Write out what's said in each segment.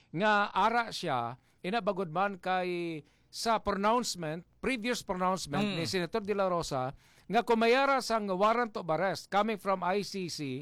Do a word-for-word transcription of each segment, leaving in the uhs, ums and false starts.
nga ara siya inabagod man kay sa pronouncement, previous pronouncement Mm. ni Senator De La Rosa nga kumayara sang warrant of arrest coming from I C C,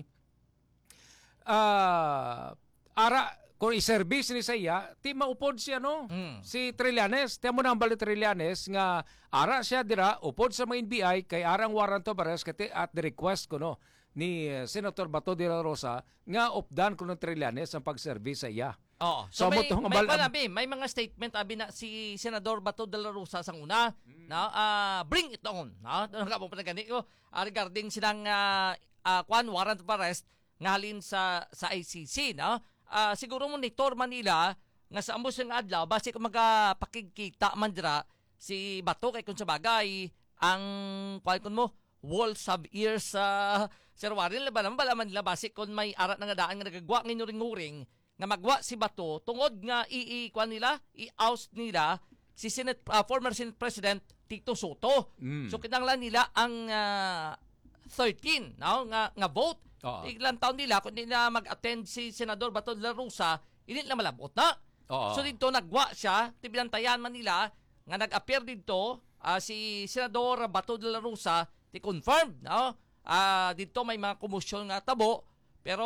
uh, ara kung i-service ni saya, ti maupod siya no. Mm. Si Trillanes, tiyan mo na ang bali Trillanes nga ara siya dira upod sa mga N B I kay arang warrant of arrest kati at the request ko no ni uh, Senator Bato de la Rosa nga updan ko ng Trillanes ang pag-service sa iya. Oo. So, So, may, mo to, may, ambal- palabi, may mga statement abi na si Senador Bato de la Rosa sang una, na ah, bring it on. Na, nga po pa gani ko ah, regarding silang uh, uh, kwan warrant of arrest ngalin sa sa I C C, no? Ah, siguro monitor Manila nga sa ambos ng adlaw base kung magapakikita man dira si Bato kay kun sa bagay ang kwan kun mo walls of ears sa uh, Sir Warren laban bala man nila base kung may arat na nga daan nga nagagwa nginuring-uring nga magwa si Bato tungod nga i kwan nila i-oust nila si Senate uh, former Senate President Tito Soto. Mm. So kinanglan nila ang uh, thirteen no nga nga vote. Oo. Ilang taon nila kung hindi na mag-attend si Senador Bato de la Rosa, hindi na malabot na. Oo. So dito nagwa siya, tibinantayan man nila nga nag-appear dito ah, si Senador Bato de la Rosa, ti confirmed, no? Ah, dito may mga kumusyon nga tabo, pero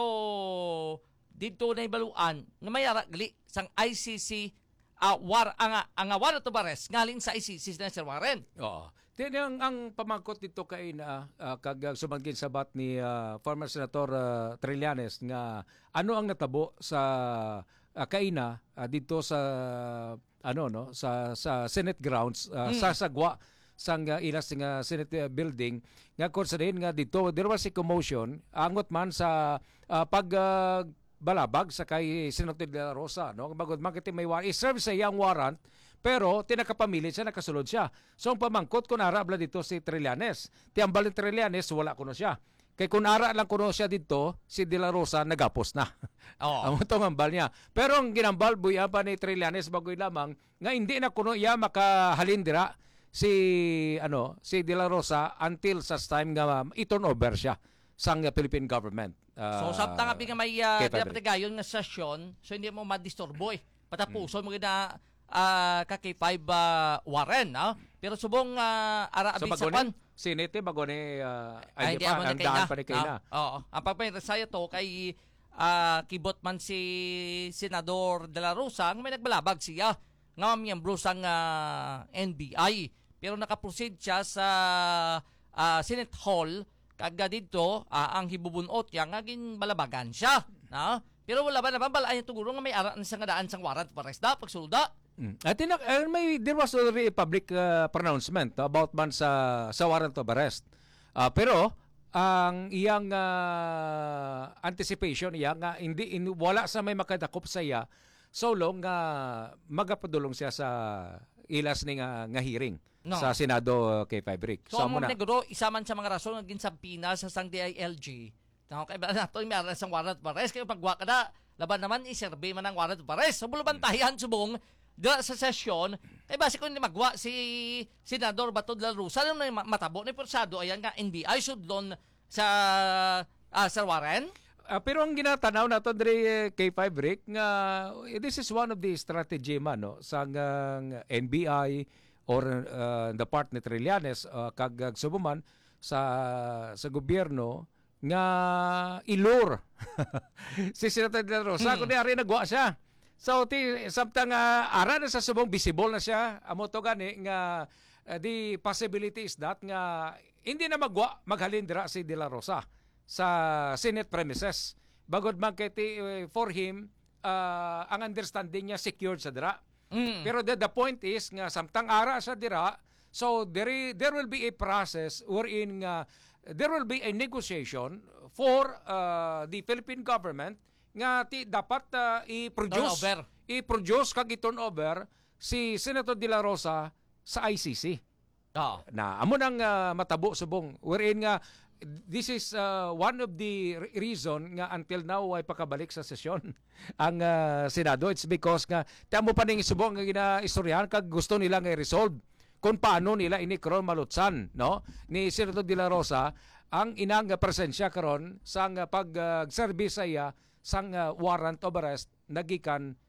dito na ibaluan nga may aragli sang I C C uh, war ang ang warrant of arrest ngaling sa I C C na Sir Warren. Oo. Then ang, ang pamangkot dito kay na uh, kag sumangkin sabat ni uh, former Senator uh, Trillanes nga ano ang natabo sa uh, kaina uh, dito sa ano no sa sa Senate grounds uh, Mm. sa sagwa sang uh, ilas nga Senate uh, building nga konsiderin nga dito there was a commotion angot man sa uh, pag uh, balabag sa kay Senator De La Rosa no bagod man kiti may warrant i-serve sa iyang warrant pero tinakapamilit siya nakasulod siya so ang pamangkot kun ara bla dito si Trillanes ti ambal ni Trillanes wala kuno siya kay kun ara lang kuno siya dito si De La Rosa nagapos na Oo. ang utong ambal niya pero ang ginambal buya pa ni Trillanes bagoy lamang nga hindi na kuno iya makahalindira si ano si De La Rosa until sa time nga i-turn over siya sang uh, Philippine government. Uh, So samtang nga nga may uh, kay February. pinapatigayon nga sesyon, so hindi mo madisturbo eh. Patapuson mo gina uh, ka K five uh, Warren, no? Pero subong uh, ara So abi sa bago kwan. ni Sinete bago ni uh, Ay, ay, hindi pa amo na ang kay daan na. pa ni kay na. Ah, Oo. Ang pagpapasaya to kay ah, kibot man si Senador De La Rosa, nga may nagbalabag siya nga miyembro sang ah, N B I. Pero nakaproceed siya sa ah, Senate Hall kaga dito ah, ang hibubunot yang nga ginbalabagan siya. No? Pero wala ba naman bala ay tuguro nga may ara sa nga daan sang warrant of arrest da pagsulda. Mm. At tinak, uh, may there was already a public uh, pronouncement about man sa sa warrant of arrest. Uh, pero ang iyang uh, anticipation iya nga hindi in, wala sa may makadakop sa iya so long nga magapadulong siya sa ilas ni nga, nga hearing No. sa Senado uh, K five Rick. So, amo muna. negro, isa man sa mga rason nga ginsampina sa sang D I L G. Tao kay ba nato may aras sang warrant of arrest kay pagwa kada laban naman i-survey man ang warrant of arrest. So bulubantayan subong dira sa sesyon kay base kun magwa si Senador Bato de la Rosa ano na matabo ni porsado ayan nga N B I sudlon sa ah, Sir Warren. Uh, pero ang ginatanaw nato diri K five Rick nga this is one of the strategy man no sa uh, N B I or uh, the part ni Trillanes uh, kag subuman sa sa gobyerno nga ilur si Senator De La Rosa Hmm. kundi ari nagwa siya. So ti samtang uh, ara na sa subong visible na siya amo to gani nga uh, the possibility is that nga hindi na magwa maghalin dira si De La Rosa sa Senate premises. Bagod man kay ti, uh, for him uh, ang understanding niya secured sa dira. Mm. Pero the, the point is nga samtang ara sa dira so there there will be a process wherein nga there will be a negotiation for uh, the Philippine government nga ti dapat uh, i-produce Turnover. i-produce kag i-turnover si Senator De La Rosa sa I C C. Oh. Na amo nang uh, matabo subong wherein nga this is uh, one of the re- reason nga until now ay pakabalik sa sesyon ang uh, Senado. It's because nga tamo pa ning subong nga ginaistoryahan kag gusto nila nga i-resolve kung paano nila ini karon malutsan no ni Senator De La Rosa ang inang presensya karon sang uh, pag uh, service sa iya sang uh, warrant of arrest nagikan